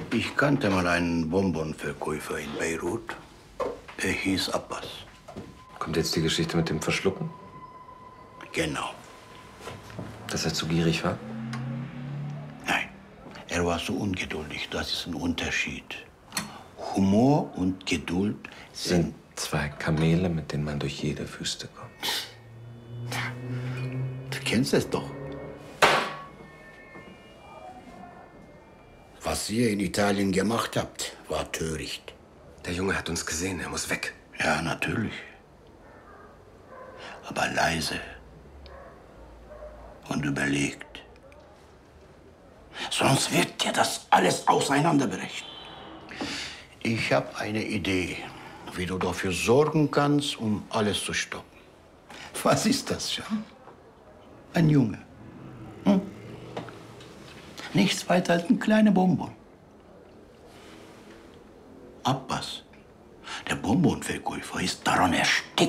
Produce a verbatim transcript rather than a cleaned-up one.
Ich kannte mal einen Bonbonverkäufer in Beirut. Er hieß Abbas. Kommt jetzt die Geschichte mit dem Verschlucken? Genau. Dass er zu gierig war? Nein, er war so ungeduldig. Das ist ein Unterschied. Humor und Geduld sind... Sind zwei Kamele, mit denen man durch jede Wüste kommt. Du kennst es doch. Was ihr in Italien gemacht habt, war töricht. Der Junge hat uns gesehen, er muss weg. Ja, natürlich. Aber leise und überlegt. Sonst wird dir das alles auseinanderbrechen. Ich habe eine Idee, wie du dafür sorgen kannst, um alles zu stoppen. Was ist das schon? Ein Junge. Hm? Nichts weiter als ein kleiner Bonbon. Abbas, der Bonbonverkäufer, ist daran erstickt.